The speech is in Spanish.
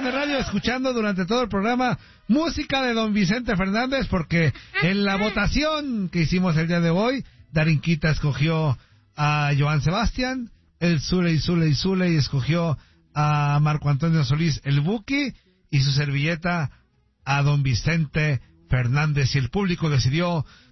de radio escuchando durante todo el programa música de don Vicente Fernández, porque en la votación que hicimos el día de hoy, Darinquita escogió a Joan Sebastián, el Zuley escogió a Marco Antonio Solís, el Buki, y su servilleta a don Vicente Fernández, y el público decidió